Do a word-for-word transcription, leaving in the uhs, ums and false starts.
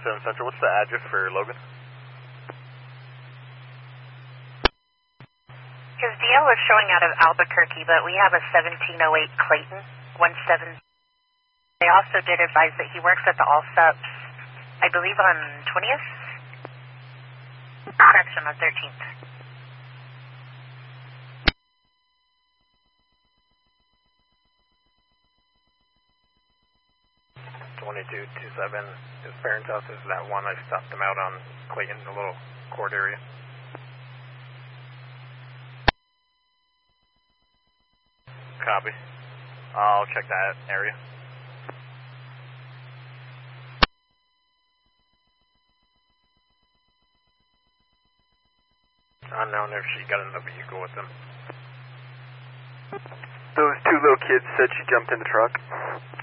seven Central. What's the address for Logan? His D L is showing out of Albuquerque, but we have a seventeen oh eight Clayton, one seven. They also did advise that he works at the Allsups, I believe on twentieth? Correction, on thirteenth. twenty-two twenty-seven, his parents' house is that one. I stopped him out on Clayton, the little court area. Copy. I'll check that area. Unknown if she got in the vehicle with them. Those two little kids said she jumped in the truck.